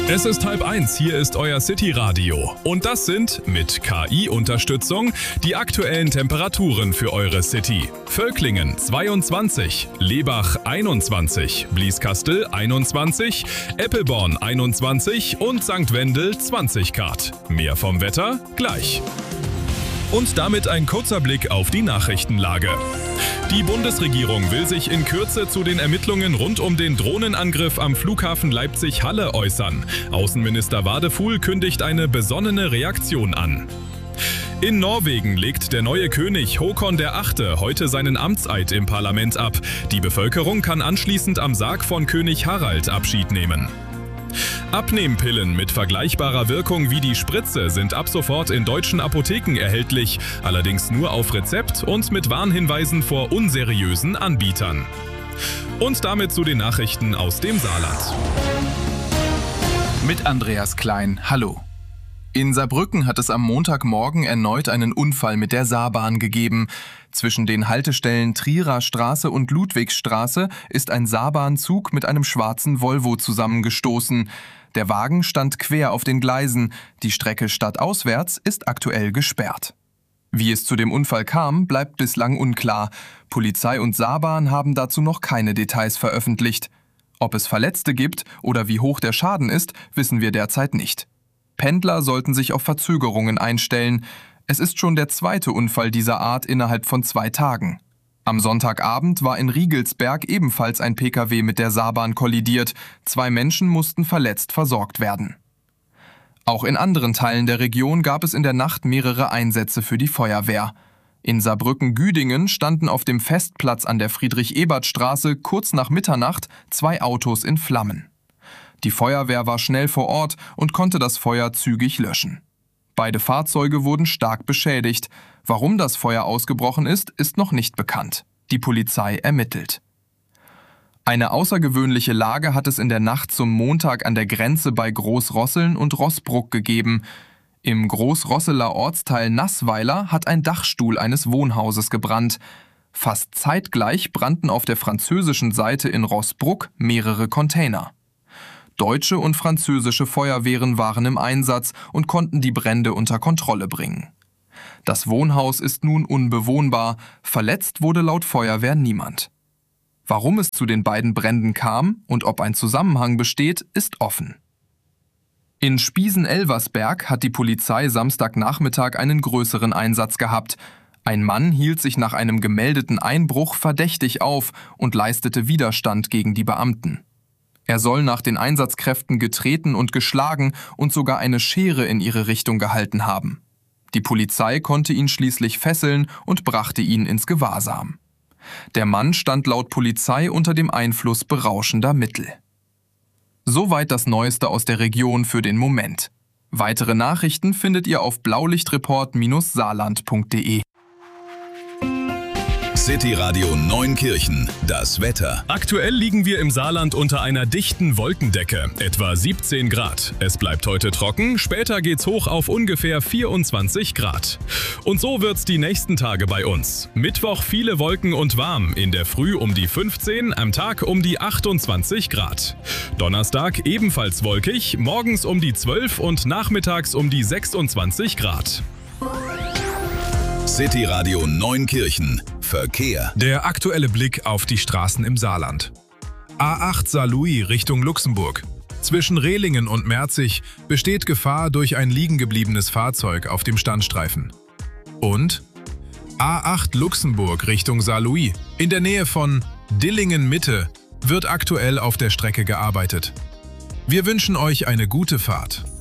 Es ist 12:30, hier ist euer City-Radio. Und das sind, mit KI-Unterstützung, die aktuellen Temperaturen für eure City. Völklingen 22, Lebach 21, Blieskastel 21, Eppelborn 21 und St. Wendel 20 Grad. Mehr vom Wetter gleich. Und damit ein kurzer Blick auf die Nachrichtenlage. Die Bundesregierung will sich in Kürze zu den Ermittlungen rund um den Drohnenangriff am Flughafen Leipzig-Halle äußern. Außenminister Wadefuhl kündigt eine besonnene Reaktion an. In Norwegen legt der neue König Håkon VIII. Heute seinen Amtseid im Parlament ab. Die Bevölkerung kann anschließend am Sarg von König Harald Abschied nehmen. Abnehmpillen mit vergleichbarer Wirkung wie die Spritze sind ab sofort in deutschen Apotheken erhältlich, allerdings nur auf Rezept und mit Warnhinweisen vor unseriösen Anbietern. Und damit zu den Nachrichten aus dem Saarland. Mit Andreas Klein, hallo. In Saarbrücken hat es am Montagmorgen erneut einen Unfall mit der Saarbahn gegeben. Zwischen den Haltestellen Trierer Straße und Ludwigsstraße ist ein Saarbahnzug mit einem schwarzen Volvo zusammengestoßen. Der Wagen stand quer auf den Gleisen. Die Strecke stadtauswärts ist aktuell gesperrt. Wie es zu dem Unfall kam, bleibt bislang unklar. Polizei und Saarbahn haben dazu noch keine Details veröffentlicht. Ob es Verletzte gibt oder wie hoch der Schaden ist, wissen wir derzeit nicht. Pendler sollten sich auf Verzögerungen einstellen. Es ist schon der zweite Unfall dieser Art innerhalb von 2 Tagen. Am Sonntagabend war in Riegelsberg ebenfalls ein Pkw mit der Saarbahn kollidiert. 2 Menschen mussten verletzt versorgt werden. Auch in anderen Teilen der Region gab es in der Nacht mehrere Einsätze für die Feuerwehr. In Saarbrücken-Güdingen standen auf dem Festplatz an der Friedrich-Ebert-Straße kurz nach Mitternacht 2 Autos in Flammen. Die Feuerwehr war schnell vor Ort und konnte das Feuer zügig löschen. Beide Fahrzeuge wurden stark beschädigt. Warum das Feuer ausgebrochen ist, ist noch nicht bekannt. Die Polizei ermittelt. Eine außergewöhnliche Lage hat es in der Nacht zum Montag an der Grenze bei Großrosseln und Roßbruck gegeben. Im Großrosseler Ortsteil Naßweiler hat ein Dachstuhl eines Wohnhauses gebrannt. Fast zeitgleich brannten auf der französischen Seite in Roßbruck mehrere Container. Deutsche und französische Feuerwehren waren im Einsatz und konnten die Brände unter Kontrolle bringen. Das Wohnhaus ist nun unbewohnbar, verletzt wurde laut Feuerwehr niemand. Warum es zu den beiden Bränden kam und ob ein Zusammenhang besteht, ist offen. In Spiesen-Elversberg hat die Polizei Samstagnachmittag einen größeren Einsatz gehabt. Ein Mann hielt sich nach einem gemeldeten Einbruch verdächtig auf und leistete Widerstand gegen die Beamten. Er soll nach den Einsatzkräften getreten und geschlagen und sogar eine Schere in ihre Richtung gehalten haben. Die Polizei konnte ihn schließlich fesseln und brachte ihn ins Gewahrsam. Der Mann stand laut Polizei unter dem Einfluss berauschender Mittel. Soweit das Neueste aus der Region für den Moment. Weitere Nachrichten findet ihr auf blaulichtreport-saarland.de. City-Radio Neunkirchen, das Wetter. Aktuell liegen wir im Saarland unter einer dichten Wolkendecke, etwa 17 Grad. Es bleibt heute trocken, später geht's hoch auf ungefähr 24 Grad. Und so wird's die nächsten Tage bei uns. Mittwoch viele Wolken und warm, in der Früh um die 15, am Tag um die 28 Grad. Donnerstag ebenfalls wolkig, morgens um die 12 und nachmittags um die 26 Grad. City-Radio Neunkirchen. Verkehr. Der aktuelle Blick auf die Straßen im Saarland. A8 Saarlouis Richtung Luxemburg. Zwischen Rehlingen und Merzig besteht Gefahr durch ein liegengebliebenes Fahrzeug auf dem Standstreifen. Und A8 Luxemburg Richtung Saarlouis. In der Nähe von Dillingen Mitte wird aktuell auf der Strecke gearbeitet. Wir wünschen euch eine gute Fahrt.